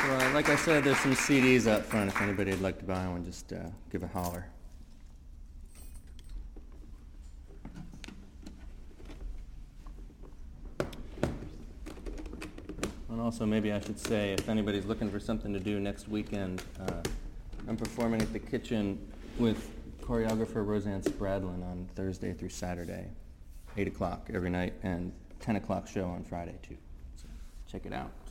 Well, like I said, there's some CDs up front. If anybody would like to buy one, just give a holler. And also, maybe I should say, if anybody's looking for something to do next weekend, I'm performing at the Kitchen with choreographer Roseanne Spradlin on Thursday through Saturday, 8 o'clock every night, and 10 o'clock show on Friday, too. So check it out.